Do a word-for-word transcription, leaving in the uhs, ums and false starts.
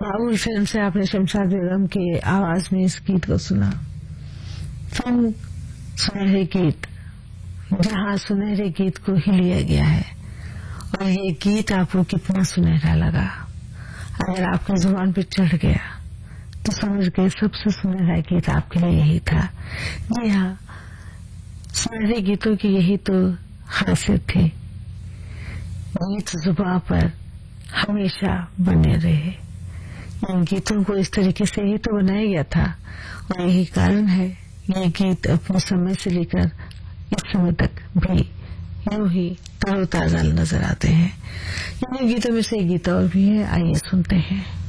बाबुल फिल्म से आपने शमशाद बेगम के आवाज में इस गीत को सुना। फिल्म सुनहरे गीत, जहाँ सुनहरे गीत को ही लिया गया है। और ये गीत आपको कितना सुनहरा लगा, अगर आपकी जुबान पे चढ़ गया तो समझ गए सबसे सुनहरा गीत आपके लिए यही था। जी हाँ, सुनहरे गीतों की यही तो खासियत थी, गीत जुबान पर हमेशा बने रहे। इन गीतों को इस तरीके से ही तो बनाया गया था और यही कारण है ये गीत अपने समय से लेकर इस समय तक भी यूं ही तरोताजा नजर आते हैं। इन गीतों में से एक गीत और भी है, आइए सुनते हैं।